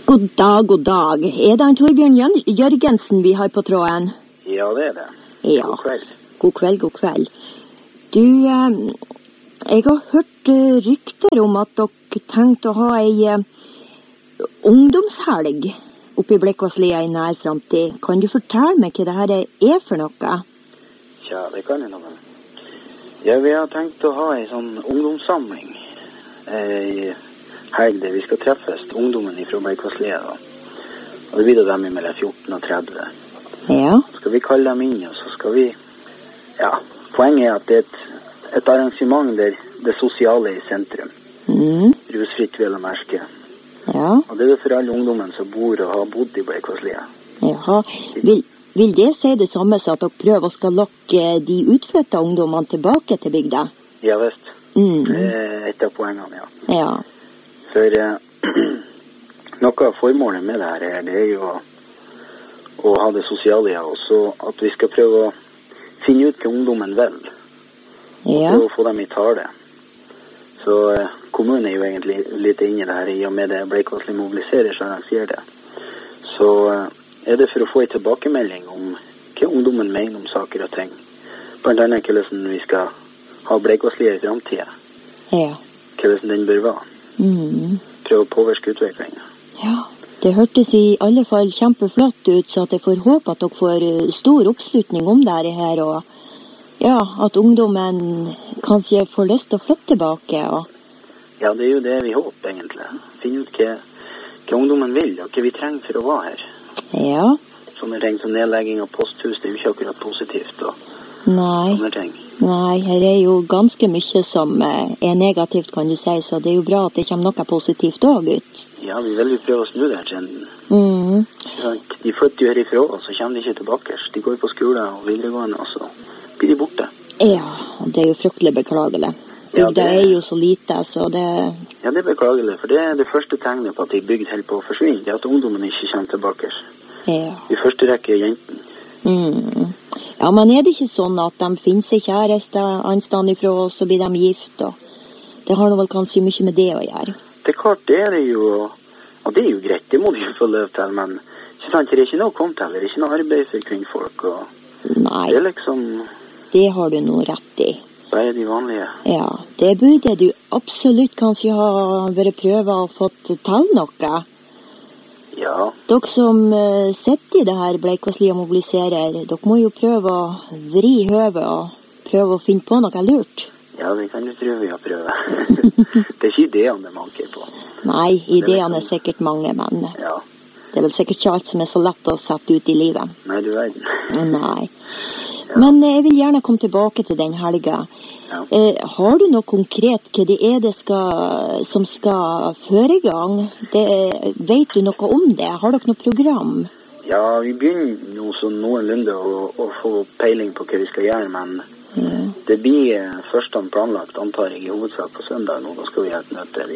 God dag, god dag. Er det en Torbjørn Jørgensen vi har på tråden? Ja, det er det. Ja. God kveld. God kveld, god kveld. Du, jeg har hørt rykter om at dere tenkte å ha en ungdomshelg oppe i Blekkvasslia i nær fremtid. Kan du fortelle meg hva dette er for noe? Ja, det kan jeg noe. Ja, vi har tenkt å ha en sånn ungdomssamling. Helg der vi skal treffes, ungdommen fra Blekkvasslia da. Og det blir da dem mellom 14 og 30. Ja. Så skal vi kalle dem inn, og så skal vi... Ja, poenget er at det er et arrangement der det sosiale er i sentrum. Rusfritt vil jeg merke. Ja. Og det er for alle ungdommen som bor og har bodd i Blekkvasslia. Jaha. Vil det si det samme så at dere prøver å skal lokke de utflyttede ungdommene tilbake til bygda? Ja, visst. Det er et av poengene, ja. Ja. For noe av formålet med det her det er jo å ha det sosiale, ja, og så at vi skal prøve å finne ut hva ungdommen vil. Ja. Og prøve å få dem i tale. Så kommunen er jo egentlig litt inne i det her, i og med det Blekkvasslia mobiliserer, så arrangerer det. Så er det for å få en tilbakemelding om hva ungdommen mener om saker og ting. Blant annet hvordan vi skal ha Blekkvasslia i fremtiden. Ja. Hvordan den bør være. Prøve å påvirke utviklingen. Ja, det hørtes i alle fall kjempeflott ut, så at jeg får håpe at dere får stor oppslutning om det her, og ja, at ungdommen kanskje får lyst til å flytte tilbake. Og... Ja, det er jo det vi håper egentlig. Finne ut hva ungdommen vil, og hva vi trenger for å være her. Ja. Sånne ting som nedlegging av posthus, det er jo ikke akkurat positivt, og sånne ting. Nei, her er jo ganske mye som er negativt, kan du si, så det er jo bra at det kommer noe positivt også ut. Ja, vi vil jo prøve å snu det her trenden. De flytter jo herifra, og så kommer de ikke tilbake. De går på skole og videregående, og så blir de borte. Ja, det er jo fryktelig beklagelig. Bygda er jo så lite, så det... Ja, det er beklagelig, for det er det første tegnet på at de bygd helt på å forsvinne, det er at ungdommen ikke kommer tilbake. Ja. I første rekke er jenten. Ja, men er det ikke sånn at de finner seg kjæreste anstand ifra, og så blir de gift, og det har nå vel kanskje mye med det å gjøre? Det er klart, det er jo, og det er jo greit, det må de jo få løp til, men ikke sant, det er ikke noe å komme til, det er ikke noe arbeid for kvinnfolk, og nei, det er liksom... Det har du nå rett i. Bare de vanlige. Ja, det burde du absolutt kanskje ha vært prøvet og fått til noe. Ja. Dere som sitter i det her Blekkvasslia mobiliserer, dere må jo prøve å vri høvet og prøve å finne på noe lurt. Ja, det kan du tro vi har prøvet. Det er ikke ideene det manker på. Nei, ideene er sikkert mange, men ja. Det er vel sikkert ikke alt som er så lett å sette ut i livet. Nei, du vet. Nei. Ja. Men jeg vil gjerne komme tilbake til den helga. Ja. Har du noe konkret hva det er som skal føre i gang? Vet du noe om det? Har dere noe program? Ja, vi begynner nå sånn noenlunde å få peiling på hva vi skal gjøre, men det blir først planlagt, antar jeg, i hovedsak på søndag nå. Da skal vi ha et møte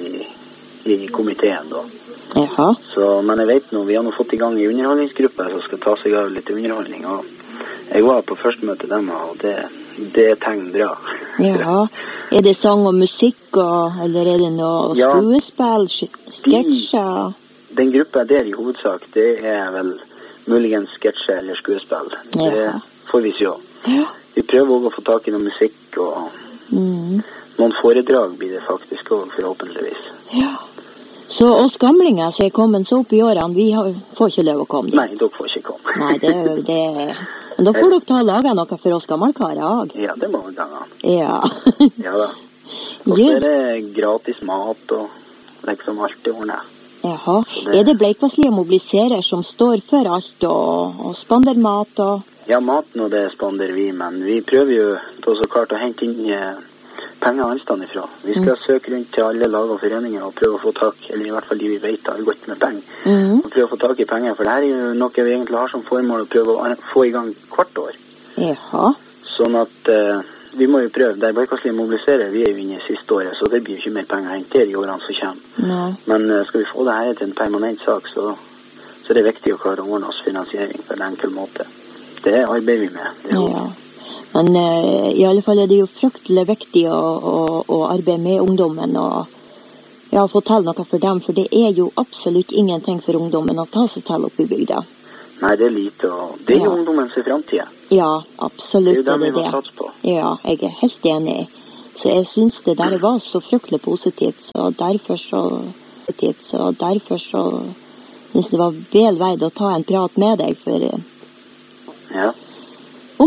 i komiteen da. Jaha. Så, men jeg vet nå, vi har nå fått i gang en underholdningsgruppe som skal ta seg av litt underholdning, og jeg var på første møte dem, og det tegner bra. Ja, er det sang og musikk, eller er det noe skuespill, sketsjer? Den gruppa der i hovedsak, det er vel muligens sketsjer eller skuespill. Det får vi se. Ja. Vi prøver også å få tak i noe musikk, og noen foredrag blir det faktisk også, forhåpentligvis. Ja. Så oss gamlinger som er kommet så opp i årene, vi får ikke lov å komme dit? Nei, dere får ikke komme. Nei, det men da får dere ta og lage noe for oss gammelkarer også. Ja, det må vi gange. Ja. Ja da. Og så er det gratis mat og liksom alt i ordnet. Jaha. Er det Blekkvasslia mobiliserer som står for alt og spander mat og... Ja, maten og det spander vi, men vi prøver jo på så klart å hente inn penger anstand ifra. Vi skal søke rundt til alle lag og foreninger og prøve å få tak, eller i hvert fall de vi vet har godt med penger, og prøve å få tak i penger, for det her er jo noe vi egentlig har som formål å prøve å få i gang hvert år. Jaha. Sånn at vi må jo prøve, der Blekkvasslia mobiliserer, vi er jo inne i siste året, så det blir jo ikke mer penger hendt der i årene som kommer. Nei. Men skal vi få det her til en permanent sak, så er det viktig å klare å ordne oss finansiering på en enkel måte. Det arbeider vi med. Ja. Men i alle fall er det jo fryktelig viktig å arbeide med ungdommen, og Ja, fortell noe for dem, for det er jo absolutt ingenting for ungdommen å ta seg til oppe i bygda. Nei, det er lite, og det er jo ungdommens fremtid. Ja, absolutt. Det er jo dem vi må satse på. Ja, jeg er helt enig. Så jeg synes det der var så fryktelig positivt, så derfor synes det var vel veid å ta en prat med deg, for